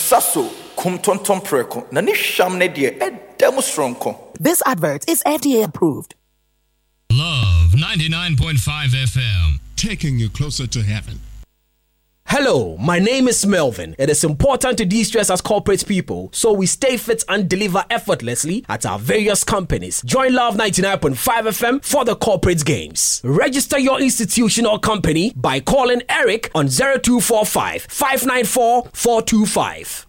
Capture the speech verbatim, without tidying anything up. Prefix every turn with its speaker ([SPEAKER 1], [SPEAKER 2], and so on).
[SPEAKER 1] Sasso, kum tonton preko, na ni sham ne die, e demo stronko.
[SPEAKER 2] This advert is F D A approved.
[SPEAKER 3] Love ninety-nine point five F M.
[SPEAKER 4] Taking you closer to heaven.
[SPEAKER 5] Hello, my name is Melvin. It is important to de-stress as corporate people, so we stay fit and deliver effortlessly at our various companies. Join Love ninety-nine point five F M for the corporate games. Register your institution or company by calling Eric on zero two four five, five nine four, four two five.